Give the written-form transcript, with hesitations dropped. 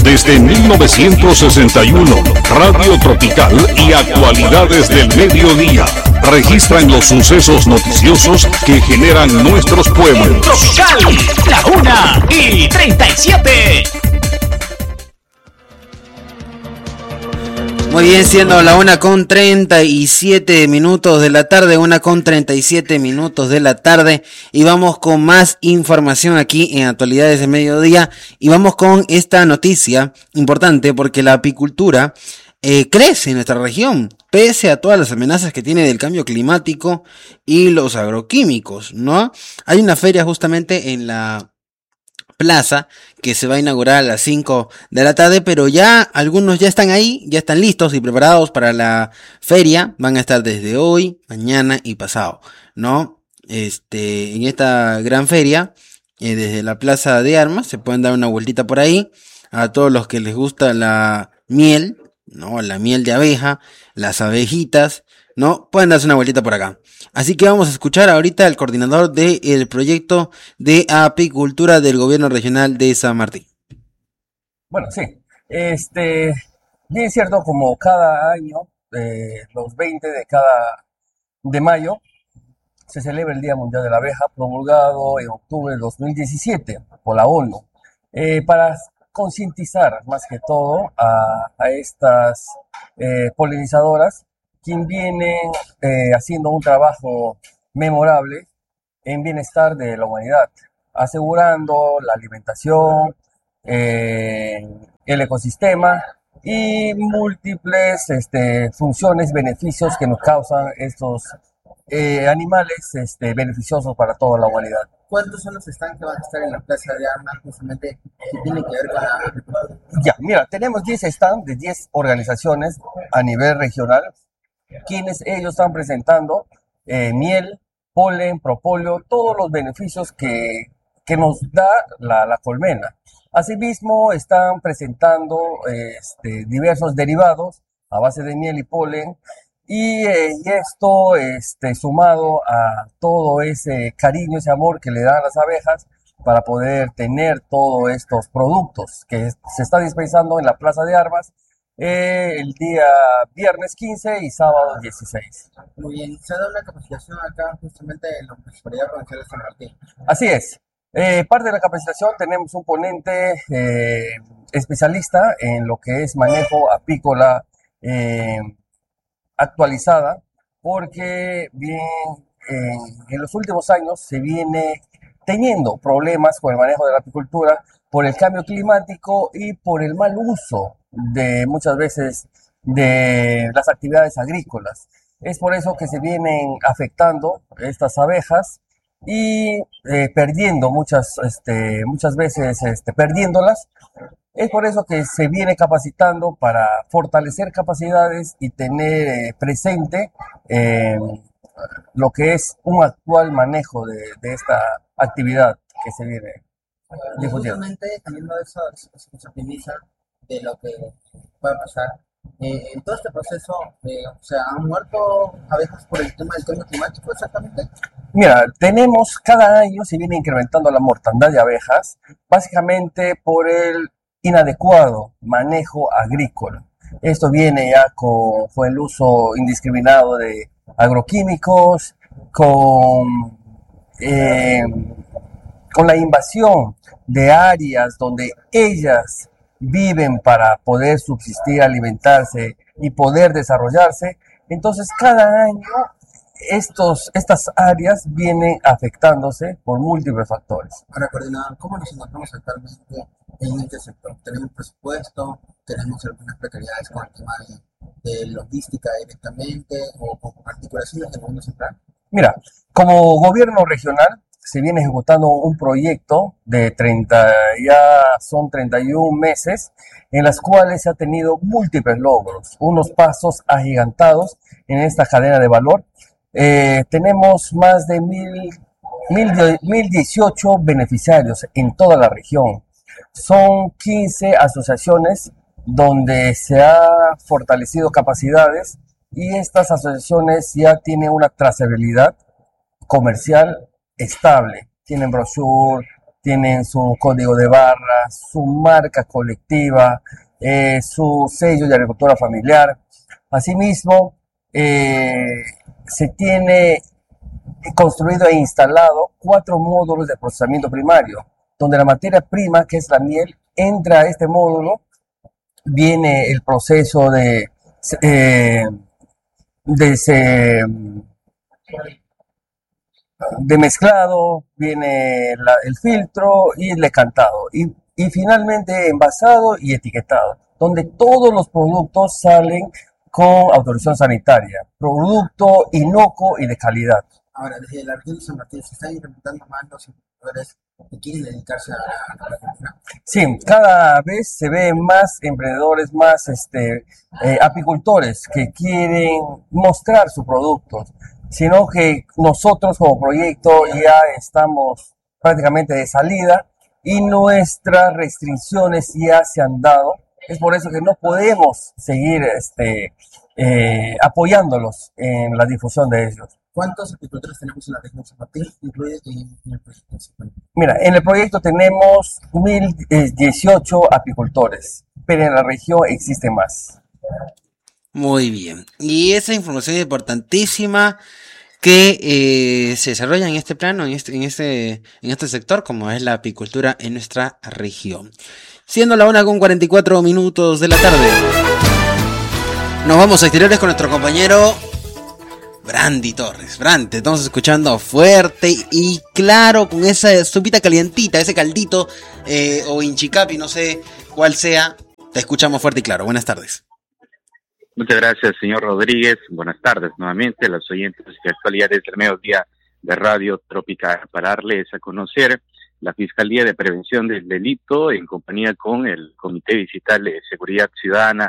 Desde 1961, Radio Tropical y actualidades del mediodía registran los sucesos noticiosos que generan nuestros pueblos. Tropical, la 1:37. Muy bien, siendo la 1:37 de la tarde, 1:37 de la tarde, y vamos con más información aquí en Actualidades de Mediodía, y vamos con esta noticia importante porque la apicultura crece en nuestra región, pese a todas las amenazas que tiene del cambio climático y los agroquímicos, ¿no? Hay una feria justamente en la plaza que se va a inaugurar a las 5 de la tarde, pero ya algunos ya están ahí, ya están listos y preparados para la feria. Van a estar desde hoy, mañana y pasado, ¿no? En esta gran feria, desde la Plaza de Armas, se pueden dar una vueltita por ahí. A todos los que les gusta la miel, ¿no? La miel de abeja, las abejitas, ¿no? Pueden darse una vueltita por acá. Así que vamos a escuchar ahorita al coordinador del proyecto de apicultura del gobierno regional de San Martín. Bueno, sí. Bien es cierto, como cada año, los 20 de mayo, se celebra el Día Mundial de la Abeja, promulgado en octubre de 2017 por la ONU, para concientizar más que todo a estas polinizadoras, quien vienen haciendo un trabajo memorable en bienestar de la humanidad, asegurando la alimentación, el ecosistema y múltiples funciones, beneficios que nos causan estos animales beneficiosos para toda la humanidad. ¿Cuántos son los stands que van a estar en la Plaza de Armas justamente que tienen que ver con la agricultura? Ya, mira, tenemos 10 stands de 10 organizaciones a nivel regional, quienes ellos están presentando miel, polen, propóleo, todos los beneficios que nos da la colmena. Asimismo, están presentando diversos derivados a base de miel y polen, y esto sumado a todo ese cariño, ese amor que le dan las abejas para poder tener todos estos productos que se está dispensando en la Plaza de Armas el día viernes 15 y sábado 16. Muy bien, se da una capacitación acá justamente en la Municipalidad Provincial de San Martín. Así es. Parte de la capacitación tenemos un ponente especialista en lo que es manejo apícola actualizada, porque bien en los últimos años se viene teniendo problemas con el manejo de la apicultura por el cambio climático y por el mal uso de muchas veces de las actividades agrícolas. Es por eso que se vienen afectando estas abejas y perdiendo muchas veces perdiéndolas. Es por eso que se viene capacitando para fortalecer capacidades y tener presente lo que es un actual manejo de esta actividad que se viene difundiendo. Justamente también eso se optimiza de lo que puede pasar. En todo este proceso, ¿han muerto abejas por el tema del cambio climático exactamente? Mira, cada año se viene incrementando la mortandad de abejas, básicamente por el inadecuado manejo agrícola. Esto viene ya con el uso indiscriminado de agroquímicos, con la invasión de áreas donde ellas viven para poder subsistir, alimentarse y poder desarrollarse. Entonces, cada año estas áreas vienen afectándose por múltiples factores. Ahora, coordinador, ¿cómo nos encontramos actualmente en este sector? ¿Tenemos presupuesto? ¿Tenemos algunas precariedades con el tema de logística directamente o con articulaciones del mundo central? Mira, como gobierno regional se viene ejecutando un proyecto de 31 meses, en las cuales se ha tenido múltiples logros, unos pasos agigantados en esta cadena de valor. Tenemos más de 1,018 beneficiarios en toda la región. Son 15 asociaciones donde se ha fortalecido capacidades, y estas asociaciones ya tienen una trazabilidad comercial estable. Tienen brochure, tienen su código de barras, su marca colectiva, su sello de agricultura familiar. Asimismo, se tiene construido e instalado 4 módulos de procesamiento primario, donde la materia prima, que es la miel, entra a este módulo, viene el proceso de mezclado, viene el filtro y el decantado, y finalmente envasado y etiquetado, donde todos los productos salen con autorización sanitaria, producto inocuo y de calidad. Ahora, desde la región de San Martín, ¿se están implementando más los emprendedores que quieren dedicarse a la agricultura? Sí, cada vez se ven más emprendedores, más apicultores que quieren mostrar sus productos, sino que nosotros como proyecto ya estamos prácticamente de salida y nuestras restricciones ya se han dado. Es por eso que no podemos seguir apoyándolos en la difusión de ellos. ¿Cuántos apicultores tenemos en la región de San Martín, incluido en el proyecto? Mira, en el proyecto tenemos 1018 apicultores, pero en la región existen más. Muy bien. Y esa información es importantísima que se desarrolla en este plano, en este sector, como es la apicultura en nuestra región. Siendo la 1:44 de la tarde, nos vamos a exteriores con nuestro compañero Brandy Torres. Brandy, te estamos escuchando fuerte y claro, con esa sopita calientita, ese caldito o hinchicapi, no sé cuál sea. Te escuchamos fuerte y claro. Buenas tardes. Muchas gracias, señor Rodríguez. Buenas tardes nuevamente a los oyentes de Actualidades del Mediodía de Radio Tropical. Para darles a conocer, la Fiscalía de Prevención del Delito, en compañía con el Comité Distrital de Seguridad Ciudadana